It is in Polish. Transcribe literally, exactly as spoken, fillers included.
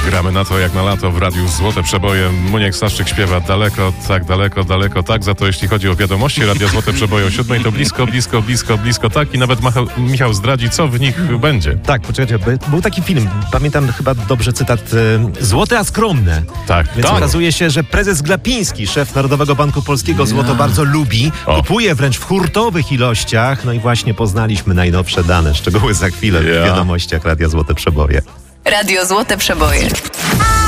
Gramy na to jak na lato w Radiu Złote Przeboje. Muniek Staszczyk śpiewa daleko, tak daleko, daleko, tak. Za to jeśli chodzi o wiadomości Radio Złote Przeboje o siódmej, to blisko, blisko, blisko, blisko, tak. I nawet Macha, Michał zdradzi, co w nich będzie. Tak, poczekajcie, był taki film, pamiętam chyba dobrze cytat, y, Złote a skromne. Tak. Więc tak. okazuje się, że prezes Glapiński, szef Narodowego Banku Polskiego, złoto bardzo lubi, O. kupuje wręcz w hurtowych ilościach. No i właśnie poznaliśmy najnowsze dane. Szczegóły za chwilę Ja. w wiadomościach Radia Złote Przeboje. Radio Złote Przeboje.